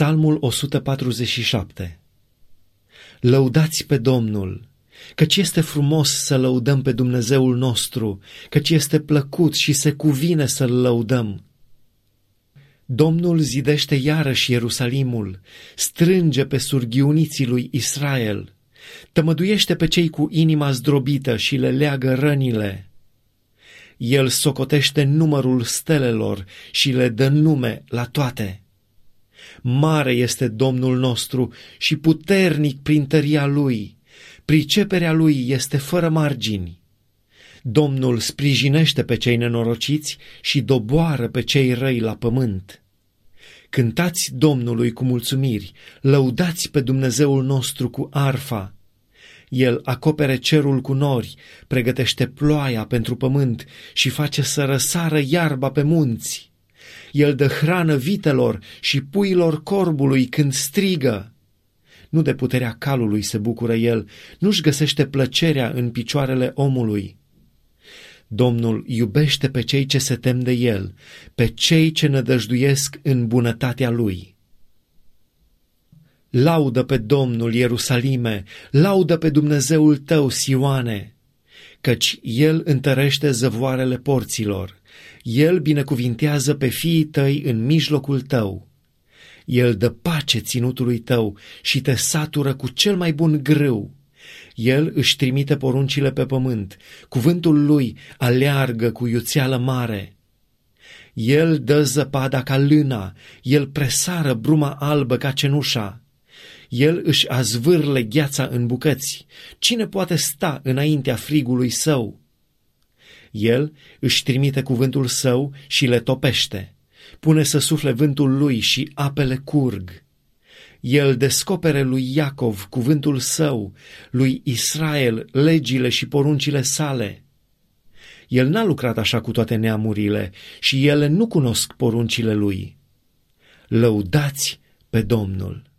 Psalmul 147. Lăudați pe Domnul, căci este frumos să lăudăm pe Dumnezeul nostru, căci este plăcut și se cuvine să-L lăudăm. Domnul zidește iarăși Ierusalimul, strânge pe surghiuniții lui Israel, tămăduiește pe cei cu inima zdrobită și le leagă rănile. El socotește numărul stelelor și le dă nume la toate. Mare este Domnul nostru și puternic prin tăria Lui, priceperea Lui este fără margini. Domnul sprijinește pe cei nenorociți și doboară pe cei răi la pământ. Cântați Domnului cu mulțumiri, lăudați pe Dumnezeul nostru cu arfa. El acopere cerul cu nori, pregătește ploaia pentru pământ și face să răsară iarba pe munți. El dă hrană vitelor și puilor corbului când strigă. Nu de puterea calului se bucură el, nu-și găsește plăcerea în picioarele omului. Domnul iubește pe cei ce se tem de el, pe cei ce nădăjduiesc în bunătatea lui. Laudă pe Domnul, Ierusalime, laudă pe Dumnezeul tău, Sioane, căci El întărește zăvoarele porților, El binecuvintează pe fiii tăi în mijlocul tău. El dă pace ținutului tău și te satură cu cel mai bun grâu. El își trimite poruncile pe pământ, cuvântul lui aleargă cu iuțeală mare. El dă zăpada ca lâna, El presară bruma albă ca cenușa. El își azvârle gheața în bucăți. Cine poate sta înaintea frigului său? El își trimite cuvântul său și le topește. Pune să sufle vântul lui și apele curg. El descopere lui Iacov cuvântul său, lui Israel legile și poruncile sale. El n-a lucrat așa cu toate neamurile și ele nu cunosc poruncile lui. Lăudați pe Domnul!